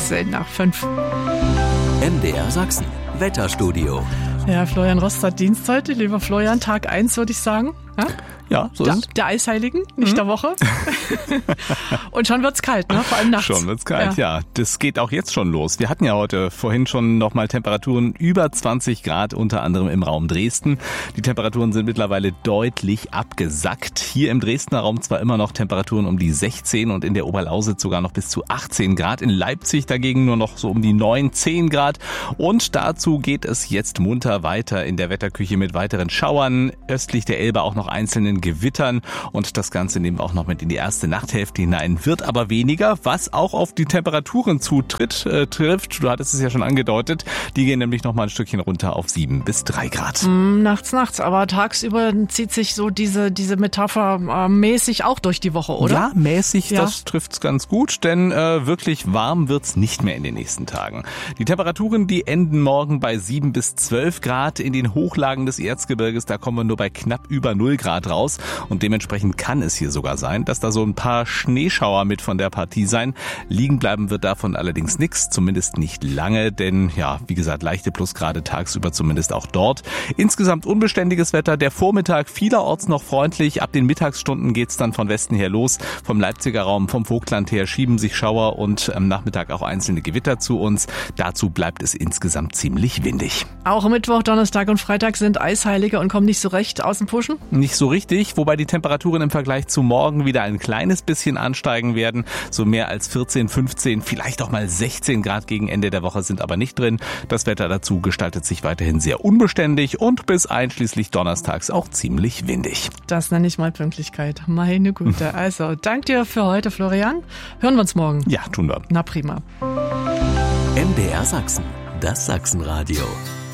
16 nach 5. MDR Sachsen, Wetterstudio. Ja, Florian Rost hat Dienst heute. Lieber Florian, Tag 1 würde ich sagen. Ja, so ist es. Der Eisheiligen, nicht der Woche. Und schon wird's kalt, ne? Vor allem nachts. Schon wird's kalt, ja. Das geht auch jetzt schon los. Wir hatten ja heute vorhin schon nochmal Temperaturen über 20 Grad, unter anderem im Raum Dresden. Die Temperaturen sind mittlerweile deutlich abgesackt. Hier im Dresdner Raum zwar immer noch Temperaturen um die 16 und in der Oberlausitz sogar noch bis zu 18 Grad. In Leipzig dagegen nur noch so um die 9, 10 Grad. Und dazu geht es jetzt munter weiter in der Wetterküche mit weiteren Schauern. Östlich der Elbe auch noch einzelnen Gewittern und das Ganze nehmen wir auch noch mit in die erste Nachthälfte hinein. Wird aber weniger, was auch auf die Temperaturen trifft. Du hattest es ja schon angedeutet. Die gehen nämlich noch mal ein Stückchen runter auf 7 bis 3 Grad. Nachts. Aber tagsüber zieht sich so diese Metapher mäßig auch durch die Woche, oder? Ja, mäßig, ja. Das trifft's ganz gut, denn wirklich warm wird's nicht mehr in den nächsten Tagen. Die Temperaturen, die enden morgen bei 7 bis 12 Grad. In den Hochlagen des Erzgebirges, da kommen wir nur bei knapp über 0 Grad raus. Und dementsprechend kann es hier sogar sein, dass da so ein paar Schneeschauer mit von der Partie sein. Liegen bleiben wird davon allerdings nichts, zumindest nicht lange, denn ja, wie gesagt, leichte Plusgrade tagsüber zumindest auch dort. Insgesamt unbeständiges Wetter, der Vormittag vielerorts noch freundlich. Ab den Mittagsstunden geht's dann von Westen her los. Vom Leipziger Raum, vom Vogtland her schieben sich Schauer und am Nachmittag auch einzelne Gewitter zu uns. Dazu bleibt es insgesamt ziemlich windig. Auch Mittwoch, Donnerstag und Freitag sind Eisheilige und kommen nicht so recht aus dem Puschen? Nicht so richtig. Wobei die Temperaturen im Vergleich zu morgen wieder ein kleines bisschen ansteigen werden. So mehr als 14, 15, vielleicht auch mal 16 Grad gegen Ende der Woche sind aber nicht drin. Das Wetter dazu gestaltet sich weiterhin sehr unbeständig und bis einschließlich donnerstags auch ziemlich windig. Das nenne ich mal Pünktlichkeit. Meine Güte. Also, danke dir für heute, Florian. Hören wir uns morgen. Ja, tun wir. Na prima. MDR Sachsen, das Sachsenradio.